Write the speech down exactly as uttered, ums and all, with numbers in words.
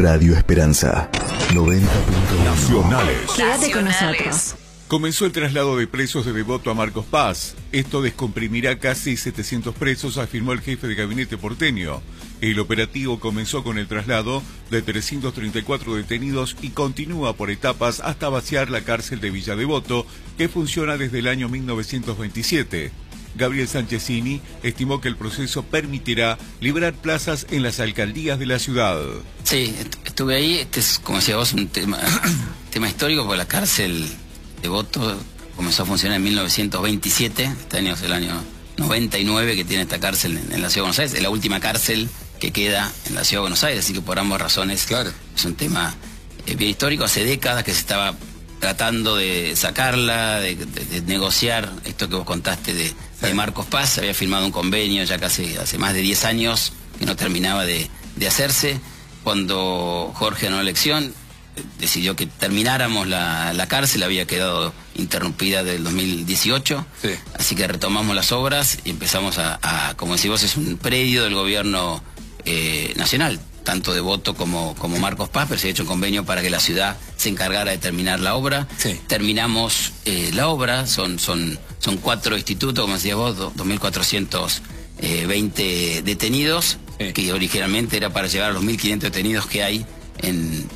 Radio Esperanza, noventa punto uno. Nacionales. Quédate con nosotros. Comenzó el traslado de presos de Devoto a Marcos Paz. Esto descomprimirá casi setecientos presos, afirmó el jefe de gabinete porteño. El operativo comenzó con el traslado de trescientos treinta y cuatro detenidos y continúa por etapas hasta vaciar la cárcel de Villa Devoto, que funciona desde el año mil novecientos veintisiete. Gabriel Sanchezini estimó que el proceso permitirá liberar plazas en las alcaldías de la ciudad. Sí, estuve ahí. Este es, como decía vos, un tema, tema histórico, porque la cárcel Devoto comenzó a funcionar en mil novecientos veintisiete. Este año es el año noventa y nueve que tiene esta cárcel en, en la Ciudad de Buenos Aires. Es la última cárcel que queda en la Ciudad de Buenos Aires, así que por ambas razones, claro, es un tema eh, bien histórico. Hace décadas que se estaba tratando de sacarla, de, de, de negociar esto que vos contaste de, de Marcos Paz. Se había firmado un convenio ya casi hace más de diez años que no terminaba de, de hacerse. Cuando Jorge ganó la elección, decidió que termináramos la, la cárcel. Había quedado interrumpida del dos mil dieciocho, sí. Así que retomamos las obras y empezamos a, a como decís vos, es un predio del gobierno eh, nacional, tanto Devoto como, como Marcos Paz, pero se ha hecho un convenio para que la ciudad se encargara de terminar la obra. Sí. Terminamos eh, la obra, son, son, son cuatro institutos, como decías vos, dos mil cuatrocientos veinte detenidos, sí, que originalmente era para llevar a los mil quinientos detenidos que hay en,